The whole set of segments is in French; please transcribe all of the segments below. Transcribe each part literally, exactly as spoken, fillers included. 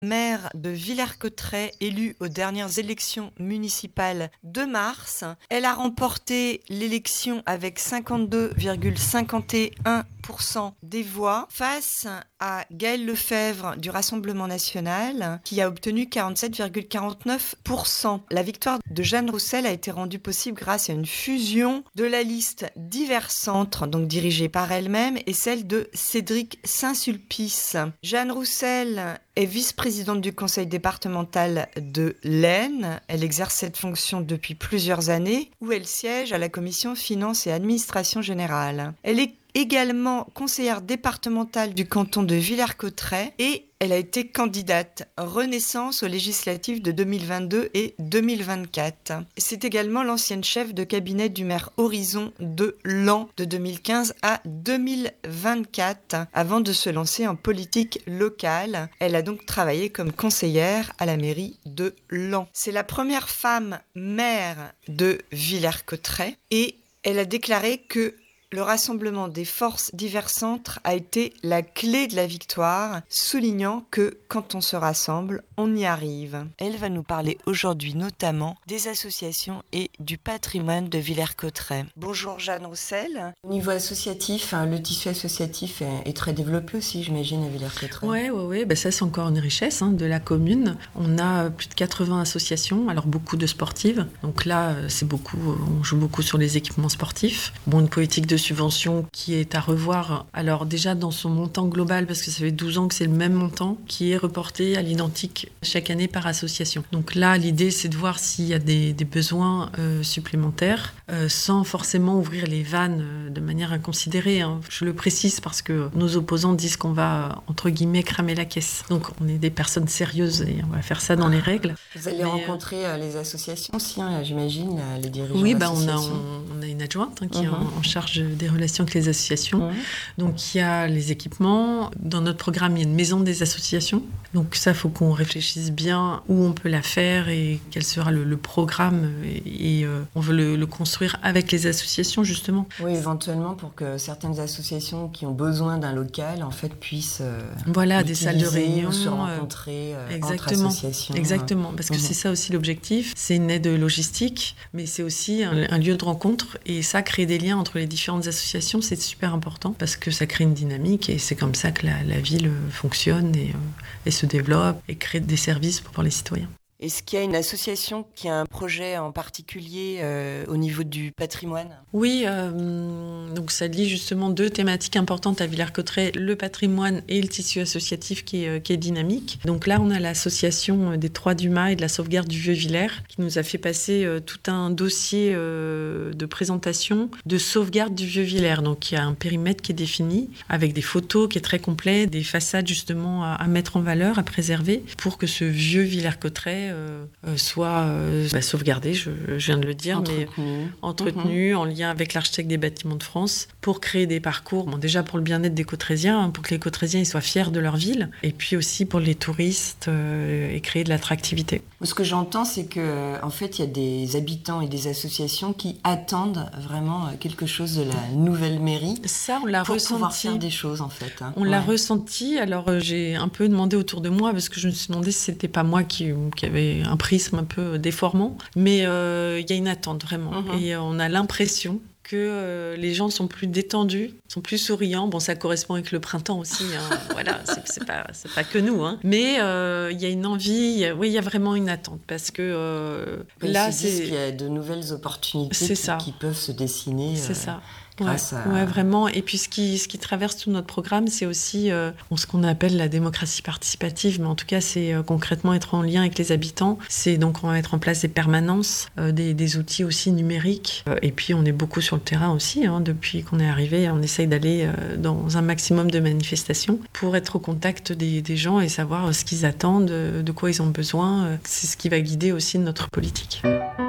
maire de Villers-Cotterêts, élue aux dernières élections municipales de mars. Elle a remporté l'élection avec cinquante-deux virgule cinquante et un pour cent des voix face à Gaëlle Lefebvre du Rassemblement national qui a obtenu quarante-sept virgule quarante-neuf pour cent. La victoire de Jeanne Roussel a été rendue possible grâce à une fusion de la liste Divers Centres, donc dirigée par elle-même, et celle de Cédric Saint-Sulpice. Jeanne Roussel est vice-présidente du conseil départemental de l'Aisne. Elle exerce cette fonction depuis plusieurs années où elle siège à la commission finances et administration générale. Elle est également conseillère départementale du canton de Villers-Cotterêts et elle a été candidate Renaissance aux législatives de deux mille vingt-deux et deux mille vingt-quatre. C'est également l'ancienne chef de cabinet du maire Horizon de Laon de deux mille quinze à deux mille vingt-quatre avant de se lancer en politique locale. Elle a donc travaillé comme conseillère à la mairie de Laon. C'est la première femme maire de Villers-Cotterêts et elle a déclaré que le rassemblement des forces divers centres a été la clé de la victoire, soulignant que quand on se rassemble, on y arrive. Elle va nous parler aujourd'hui notamment des associations et du patrimoine de Villers-Cotterêts. Bonjour Jeanne Roussel. Au niveau associatif, le tissu associatif est, est très développé aussi, j'imagine, à Villers-Cotterêts. Oui, ouais, ouais. Ben ça c'est encore une richesse hein, de la commune. On a plus de quatre-vingts associations, alors beaucoup de sportives. Donc là, c'est beaucoup, on joue beaucoup sur les équipements sportifs. Bon, une politique de subvention qui est à revoir, alors déjà dans son montant global, parce que ça fait douze ans que c'est le même montant, qui est reporté à l'identique chaque année par association. Donc là, l'idée, c'est de voir s'il y a des, des besoins euh, supplémentaires, euh, sans forcément ouvrir les vannes euh, de manière inconsidérée. Hein. Je le précise parce que nos opposants disent qu'on va, entre guillemets, cramer la caisse. Donc on est des personnes sérieuses et on va faire ça dans les règles. Vous allez Mais rencontrer euh, les associations aussi, hein, j'imagine, les dirigeants Oui, d'associations. bah, on, a, on, on a une adjointe hein, qui uh-huh. est en, en charge des relations avec les associations. Mmh. Donc il y a les équipements. Dans notre programme, il y a une maison des associations. Donc ça, il faut qu'on réfléchisse bien où on peut la faire et quel sera le, le programme. Et, et euh, on veut le, le construire avec les associations, justement. Oui, éventuellement pour que certaines associations qui ont besoin d'un local, en fait, puissent euh, voilà, des salles de réunion, se rencontrer euh, exactement, entre associations. Exactement, parce que mmh. c'est ça aussi l'objectif. C'est une aide logistique, mais c'est aussi un, un lieu de rencontre. Et ça, créer des liens entre les différentes associations, c'est super important parce que ça crée une dynamique et c'est comme ça que la, la ville fonctionne et, euh, et se développe et crée des services pour les citoyens. Est-ce qu'il y a une association qui a un projet en particulier euh, au niveau du patrimoine ? Oui, euh, donc ça lie justement deux thématiques importantes à Villers-Cotterêts, le patrimoine et le tissu associatif qui est, qui est dynamique. Donc là, on a l'association des Trois Dumas et de la sauvegarde du Vieux-Villers qui nous a fait passer euh, tout un dossier euh, de présentation de sauvegarde du Vieux-Villers. Donc il y a un périmètre qui est défini avec des photos qui est très complet, des façades justement à, à mettre en valeur, à préserver pour que ce vieux Villers-Cotterêts Euh, euh, soit euh, bah, sauvegardé, je, je viens de le dire, entretenu. mais entretenu mmh. en lien avec l'architecte des bâtiments de France pour créer des parcours, bon, déjà pour le bien-être des Cotterésiens, hein, pour que les Cotterésiens ils soient fiers de leur ville, et puis aussi pour les touristes euh, et créer de l'attractivité. Ce que j'entends, c'est que en fait, il y a des habitants et des associations qui attendent vraiment quelque chose de la nouvelle mairie. Ça, on l'a pour ressenti. pouvoir faire des choses, en fait. Hein. On ouais. l'a ressenti. Alors, euh, j'ai un peu demandé autour de moi parce que je me suis demandé si c'était pas moi qui, qui avait un prisme un peu déformant, mais il euh, y a une attente vraiment. Mmh. Et euh, on a l'impression que euh, les gens sont plus détendus, sont plus souriants. Bon, ça correspond avec le printemps aussi. Hein. Voilà, c'est, c'est pas, c'est pas que nous. Hein. Mais il euh, y a une envie. Y a, oui, il y a vraiment une attente parce que euh, oui, là, c'est c'est qu'il y a de nouvelles opportunités c'est qui, ça. qui peuvent se dessiner. C'est euh, ça. Grâce ouais, à... ouais, vraiment. Et puis, ce qui, ce qui traverse tout notre programme, c'est aussi euh, ce qu'on appelle la démocratie participative. Mais en tout cas, c'est euh, concrètement être en lien avec les habitants. C'est donc, on va mettre en place des permanences, euh, des, des outils aussi numériques. Euh, et puis, on est beaucoup sur le terrain aussi. Hein, depuis qu'on est arrivé, on essaye d'aller euh, dans un maximum de manifestations pour être au contact des, des gens et savoir ce qu'ils attendent, de quoi ils ont besoin. C'est ce qui va guider aussi notre politique.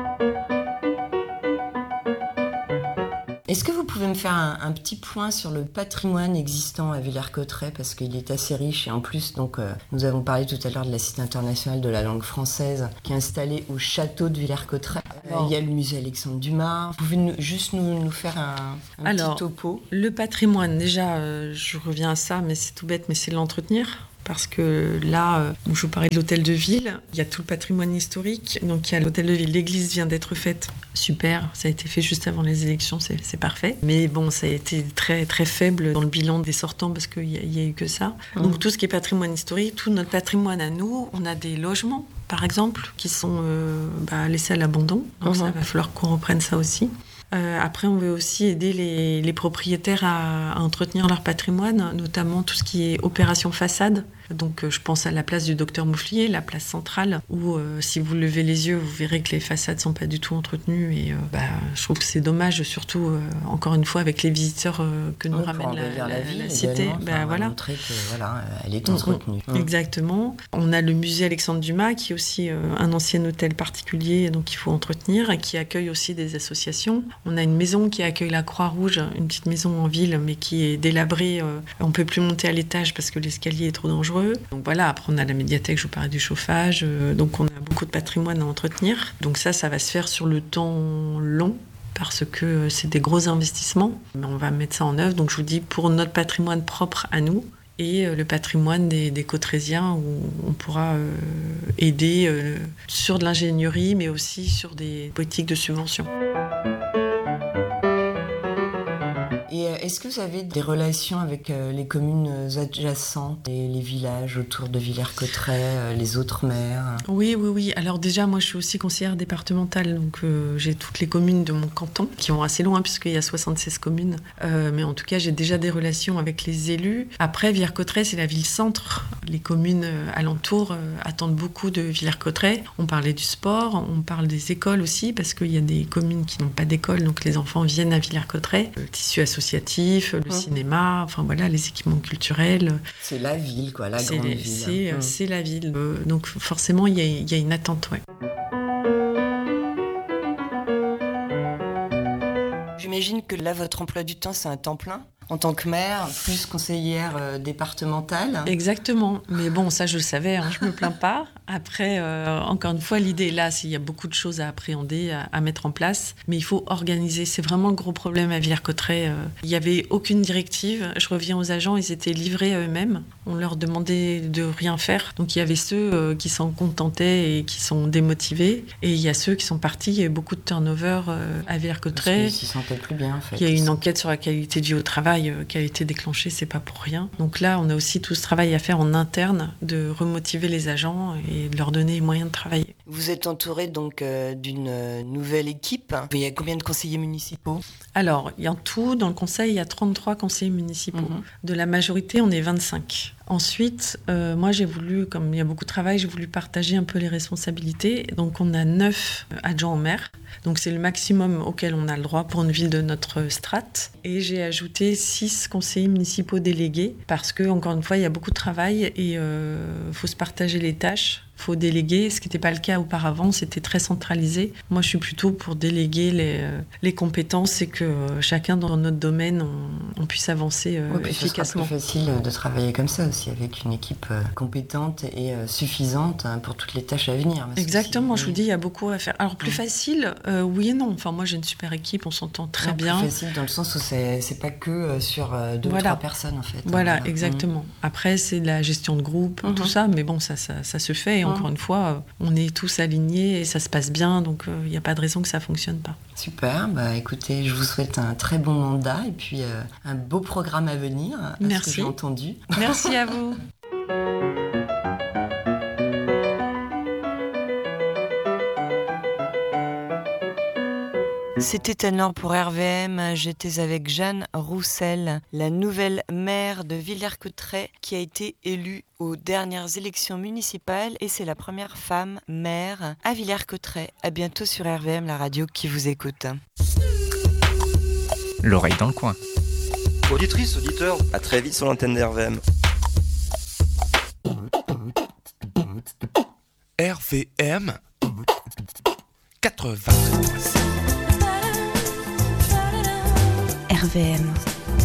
Est-ce que vous pouvez me faire un, un petit point sur le patrimoine existant à Villers-Cotterêts parce qu'il est assez riche et en plus, donc, euh, nous avons parlé tout à l'heure de la Cité internationale de la langue française qui est installée au château de Villers-Cotterêts. Euh, il y a le musée Alexandre Dumas. Vous pouvez nous, juste nous, nous faire un, un Alors, petit topo ? Le patrimoine, déjà, euh, je reviens à ça, mais c'est tout bête, mais c'est l'entretenir. parce que là, euh, je vous parlais de l'hôtel de ville, il y a tout le patrimoine historique, donc il y a l'hôtel de ville, l'église vient d'être faite, super, ça a été fait juste avant les élections, c'est, c'est parfait, mais bon, ça a été très très faible dans le bilan des sortants parce qu'il n'y a, a eu que ça. Mmh. Donc tout ce qui est patrimoine historique, tout notre patrimoine à nous, on a des logements, par exemple, qui sont euh, bah, laissés à l'abandon, donc mmh. ça va falloir qu'on reprenne ça aussi. Euh, après, on veut aussi aider les, les propriétaires à, à entretenir leur patrimoine, notamment tout ce qui est opération façade. Donc, euh, je pense à la place du Docteur Mouflier, la place centrale, où euh, si vous levez les yeux, vous verrez que les façades ne sont pas du tout entretenues. Et euh, bah, je trouve que c'est dommage, surtout, euh, encore une fois, avec les visiteurs euh, que nous oui, ramène la, la, la, ville, la cité. Bah, voilà. Montrer que, voilà, elle est entretenue. Mmh, mmh. Exactement. On a le musée Alexandre Dumas, qui est aussi euh, un ancien hôtel particulier, donc il faut entretenir, et qui accueille aussi des associations. On a une maison qui accueille la Croix-Rouge, une petite maison en ville, mais qui est délabrée. Euh, on ne peut plus monter à l'étage parce que l'escalier est trop dangereux. Donc voilà, après on a la médiathèque, je vous parlais du chauffage. Euh, donc on a beaucoup de patrimoine à entretenir. Donc ça, ça va se faire sur le temps long, parce que c'est des gros investissements. Mais on va mettre ça en œuvre. Donc je vous dis, pour notre patrimoine propre à nous, et le patrimoine des, des Cotrésiens, où on pourra euh, aider euh, sur de l'ingénierie, mais aussi sur des politiques de subvention. Et est-ce que vous avez des relations avec euh, les communes adjacentes et les villages autour de Villers-Cotterêts, euh, les autres maires? Oui, oui, oui. Alors déjà, moi, je suis aussi conseillère départementale, donc euh, j'ai toutes les communes de mon canton, qui vont assez loin, puisqu'il y a soixante-seize communes. Euh, mais en tout cas, j'ai déjà des relations avec les élus. Après, Villers-Cotterêts, c'est la ville-centre. Les communes euh, alentours euh, attendent beaucoup de Villers-Cotterêts. On parlait du sport, on parle des écoles aussi, parce qu'il y a des communes qui n'ont pas d'école, donc les enfants viennent à Villers-Cotterêts. Le tissu associatif, le mmh. cinéma, enfin voilà, les équipements culturels. C'est la ville, quoi, la c'est grande les, ville. C'est, mmh. c'est la ville. Euh, donc forcément, il y a, y a une attente, ouais. J'imagine que là, votre emploi du temps, c'est un temps plein en tant que maire, plus conseillère euh, départementale. Exactement. Mais bon, ça, je le savais, hein, je me plains pas. Après, euh, encore une fois, l'idée là, c'est qu'il y a beaucoup de choses à appréhender, à, à mettre en place. Mais il faut organiser. C'est vraiment le gros problème à Villers-Cotterêts. Euh, il n'y avait aucune directive. Je reviens aux agents, ils étaient livrés à eux-mêmes. On leur demandait de rien faire. Donc, il y avait ceux euh, qui s'en contentaient et qui sont démotivés. Et il y a ceux qui sont partis. Il y a eu beaucoup de turnover euh, à Villers-Cotterêts. Parce qu'ils s'y sentaient plus bien, en fait. Il y a eu une enquête sur la qualité de vie au travail qui a été déclenché, c'est pas pour rien. Donc là, on a aussi tout ce travail à faire en interne, de remotiver les agents et de leur donner les moyens de travailler. Vous êtes entouré donc euh, d'une nouvelle équipe. Il y a combien de conseillers municipaux? Alors, il y a en tout, dans le conseil, il y a trente-trois conseillers municipaux. Mmh. De la majorité, on est vingt-cinq. Ensuite, euh, moi, j'ai voulu, comme il y a beaucoup de travail, j'ai voulu partager un peu les responsabilités. Donc, on a neuf adjoints au maire. Donc, c'est le maximum auquel on a le droit pour une ville de notre strate. Et j'ai ajouté six conseillers municipaux délégués parce que, encore une fois, il y a beaucoup de travail et il euh, faut se partager les tâches. Il faut déléguer, ce qui n'était pas le cas auparavant, c'était très centralisé. Moi, je suis plutôt pour déléguer les, euh, les compétences et que euh, chacun dans notre domaine, on, on puisse avancer euh, oui, efficacement. Ce sera plus facile de travailler comme ça aussi, avec une équipe euh, compétente et euh, suffisante hein, pour toutes les tâches à venir. Exactement, si, je oui. vous dis, il y a beaucoup à faire. Alors, plus oui. facile, euh, oui et non. Enfin, moi, j'ai une super équipe, on s'entend très non, bien. Plus facile dans le sens où c'est, c'est pas que euh, sur euh, deux voilà. ou trois personnes, en fait. Voilà, hein, exactement. Mmh. Après, c'est de la gestion de groupe, mmh. tout ça, mais bon, ça, ça, ça se fait. Et mmh. encore une fois, on est tous alignés et ça se passe bien, donc il euh, n'y a pas de raison que ça ne fonctionne pas. Super, bah écoutez, je vous souhaite un très bon mandat et puis euh, un beau programme à venir, à Merci. ce que j'ai entendu. Merci à vous. C'était Anne-Laure pour R V M. J'étais avec Jeanne Roussel, la nouvelle maire de Villers-Cotterêts qui a été élue aux dernières élections municipales et c'est la première femme maire à Villers-Cotterêts. À bientôt sur R V M, la radio qui vous écoute. L'oreille dans le coin. Auditrice, auditeur, à très vite sur l'antenne de R V M. R V M quatre-vingt-treize. R V M.